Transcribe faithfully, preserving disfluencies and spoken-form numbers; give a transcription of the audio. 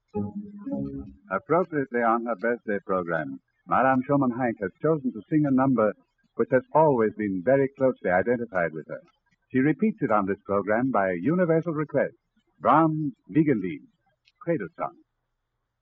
Appropriately on her birthday program, Madame Schumann-Heink has chosen to sing a number which has always been very closely identified with her. She repeats it on this program by universal request, Brahms' Wiegenlied, Cradle Song.